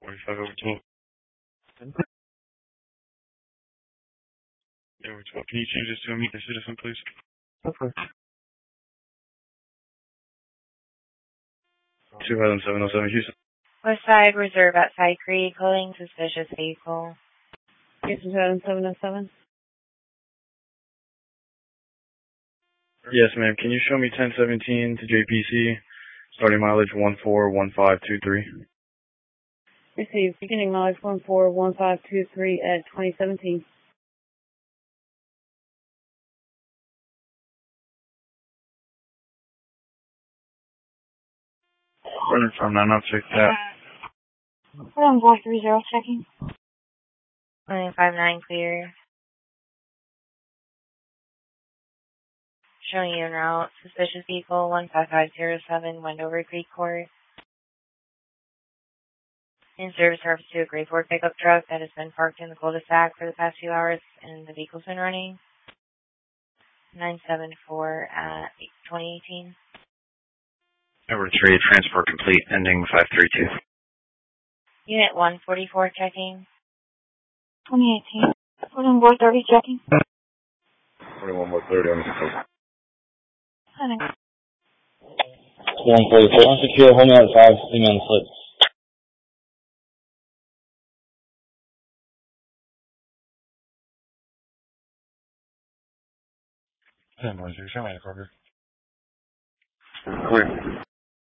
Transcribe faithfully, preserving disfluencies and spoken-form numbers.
forty-five over twelve. Over twelve. Can you change this to a meet the citizen, please? Okay. two thousand seven oh seven Houston. Westside Reserve at Side Creek, holding suspicious vehicle. Houston seven oh seven. Yes, ma'am. Can you show me ten seventeen to J P C, starting mileage one four one five two three? Received. Beginning mileage one four one five two three at twenty seventeen. Running from nine, I'll check that. We're on board three zero checking. nine five nine clear. Showing you en route. Suspicious vehicle one five five zero seven, Wendover Creek Court. In service service to a grade four pickup truck that has been parked in the cul-de-sac for the past few hours and the vehicle's been running. nine seven four at twenty eighteen. Over three, transport complete, ending five three two. Unit one forty-four checking. twenty eighteen. We're on board thirty checking. twenty-one more thirty on the code. Heading. one forty-four, unsecure, hold me out at five, leave me on the slip. ten one six, I'm at a quarter. Clear.